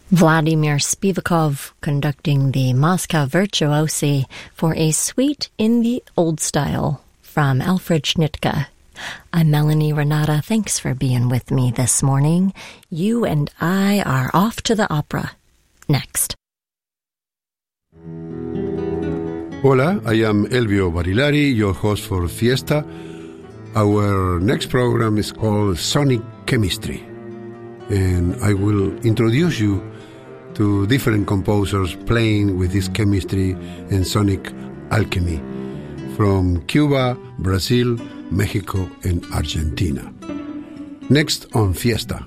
Vladimir Spivakov conducting the Moscow Virtuosi for a suite in the old style from Alfred Schnittke. I'm Melanie Renata. Thanks for being with me this morning. You and I are off to the opera. Next. Hola, I am Elvio Barilari, your host for Fiesta. Our next program is called Sonic Chemistry, and I will introduce you to different composers playing with this chemistry and sonic alchemy from Cuba, Brazil, Mexico, and Argentina. Next on Fiesta.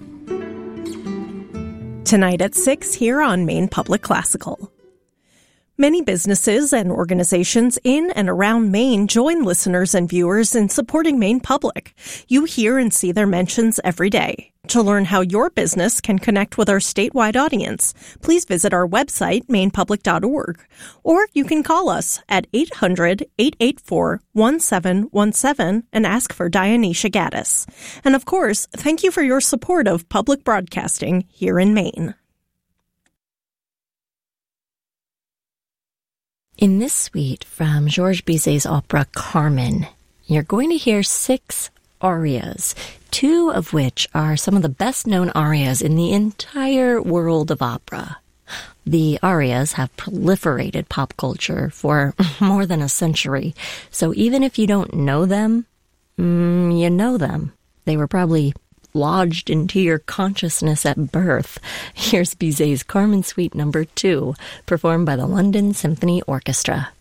Tonight at 6 here on Maine Public Classical. Many businesses and organizations in and around Maine join listeners and viewers in supporting Maine Public. You hear and see their mentions every day. To learn how your business can connect with our statewide audience, please visit our website, mainepublic.org, or you can call us at 800-884-1717 and ask for Dionysia Gaddis. And of course, thank you for your support of public broadcasting here in Maine. In this suite from Georges Bizet's opera Carmen, you're going to hear 6 arias, 2 of which are some of the best-known arias in the entire world of opera. The arias have proliferated pop culture for more than a century, so even if you don't know them, you know them. They were probably lodged into your consciousness at birth. Here's Bizet's Carmen Suite No. 2, performed by the London Symphony Orchestra.